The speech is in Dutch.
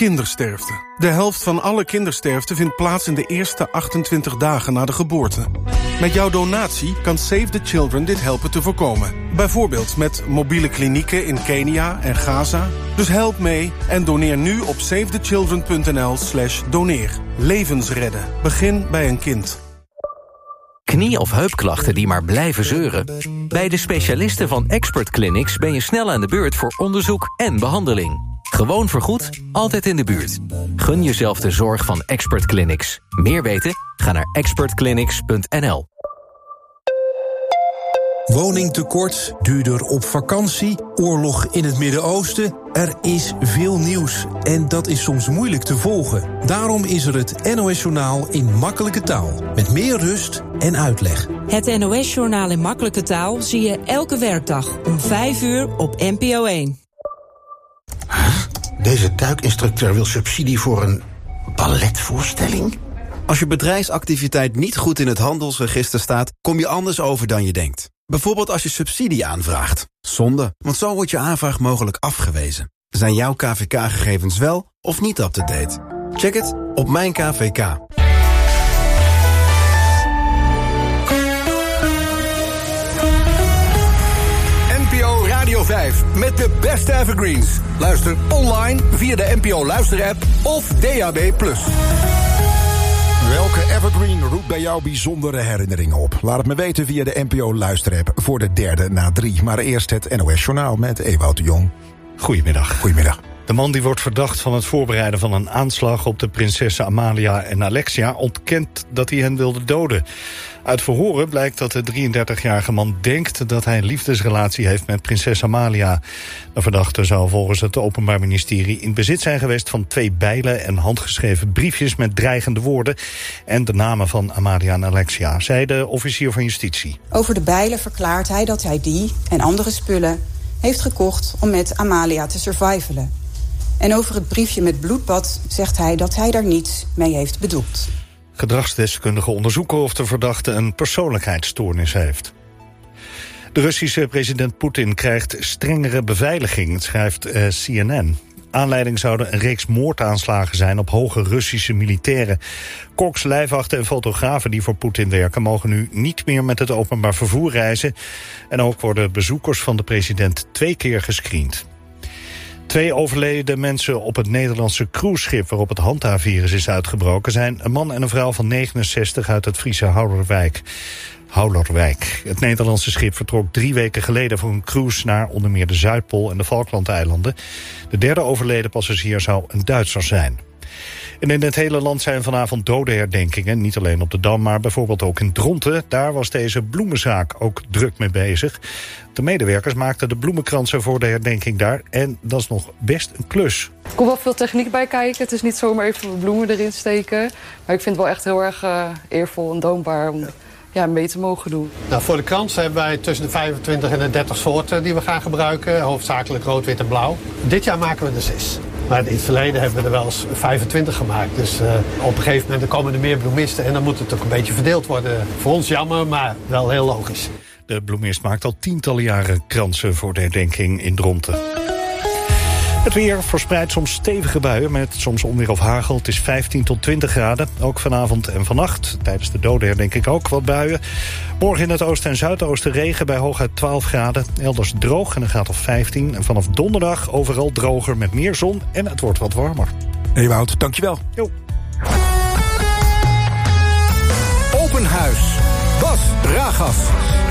Kindersterfte. De helft van alle kindersterfte vindt plaats in de eerste 28 dagen na de geboorte. Met jouw donatie kan Save the Children dit helpen te voorkomen. Bijvoorbeeld met mobiele klinieken in Kenia en Gaza. Dus help mee en doneer nu op savethechildren.nl/doneer. Levens redden. Begin bij een kind. Knie- of heupklachten die maar blijven zeuren? Bij de specialisten van Expert Clinics ben je snel aan de beurt voor onderzoek en behandeling. Gewoon vergoed, altijd in de buurt. Gun jezelf de zorg van Expert Clinics. Meer weten? Ga naar expertclinics.nl. Woningtekort, duurder op vakantie, oorlog in het Midden-Oosten. Er is veel nieuws en dat is soms moeilijk te volgen. Daarom is er het NOS-journaal in makkelijke taal. Met meer rust en uitleg. Het NOS-journaal in makkelijke taal zie je elke werkdag om 5 uur op NPO 1. Deze duikinstructeur wil subsidie voor een balletvoorstelling? Als je bedrijfsactiviteit niet goed in het handelsregister staat, kom je anders over dan je denkt. Bijvoorbeeld als je subsidie aanvraagt. Zonde, want zo wordt je aanvraag mogelijk afgewezen. Zijn jouw KVK-gegevens wel of niet up-to-date? Check het op Mijn KVK. NPO Radio 5 met de beste evergreens. Luister online via de NPO Luister-app of DAB+. Welke evergreen roept bij jou bijzondere herinneringen op? Laat het me weten via de NPO Luister-app voor de derde na 3. Maar eerst het NOS-journaal met Ewout de Jong. Goedemiddag. Goedemiddag. De man die wordt verdacht van het voorbereiden van een aanslag op de prinsessen Amalia en Alexia ontkent dat hij hen wilde doden. Uit verhoren blijkt dat de 33-jarige man denkt dat hij een liefdesrelatie heeft met prinses Amalia. De verdachte zou volgens het Openbaar Ministerie in bezit zijn geweest van 2 bijlen en handgeschreven briefjes met dreigende woorden en de namen van Amalia en Alexia, zei de officier van justitie. Over de bijlen verklaart hij dat hij die en andere spullen heeft gekocht om met Amalia te survivalen. En over het briefje met bloedbad zegt hij dat hij daar niets mee heeft bedoeld. Gedragsdeskundigen onderzoeken of de verdachte een persoonlijkheidsstoornis heeft. De Russische president Poetin krijgt strengere beveiliging, schrijft CNN. Aanleiding zouden een reeks moordaanslagen zijn op hoge Russische militairen. Koks, lijfwachten en fotografen die voor Poetin werken mogen nu niet meer met het openbaar vervoer reizen. En ook worden bezoekers van de president 2 keer gescreend. 2 overleden mensen op het Nederlandse cruiseschip waarop het Hanta-virus is uitgebroken zijn een man en een vrouw van 69 uit het Friese Houwerwijk. Het Nederlandse schip vertrok 3 weken geleden voor een cruise naar onder meer de Zuidpool en de Falklandeilanden. De 3e overleden passagier zou een Duitser zijn. En in het hele land zijn vanavond dodenherdenkingen. Niet alleen op de Dam, maar bijvoorbeeld ook in Dronten. Daar was deze bloemenzaak ook druk mee bezig. De medewerkers maakten de bloemenkransen voor de herdenking daar. En dat is nog best een klus. Er komt wel veel techniek bij kijken. Het is niet zomaar even bloemen erin steken. Maar ik vind het wel echt heel erg eervol en dankbaar om mee te mogen doen. Nou, voor de krans hebben wij tussen de 25 en de 30 soorten die we gaan gebruiken. Hoofdzakelijk rood, wit en blauw. Dit jaar maken we er 6. Maar in het verleden hebben we er wel eens 25 gemaakt. Dus op een gegeven moment komen er meer bloemisten en dan moet het ook een beetje verdeeld worden. Voor ons jammer, maar wel heel logisch. De bloemist maakt al tientallen jaren kransen voor de herdenking in Dronten. Het weer verspreidt soms stevige buien met soms onweer of hagel. Het is 15 tot 20 graden. Ook vanavond en vannacht. Tijdens de dodenherdenking ook wat buien. Morgen in het oosten en zuidoosten regen bij hooguit 12 graden. Elders droog en een graad of 15. En vanaf donderdag overal droger met meer zon. En het wordt wat warmer. Ewout, dankjewel. Jo. Open Huis. Bas Ragas.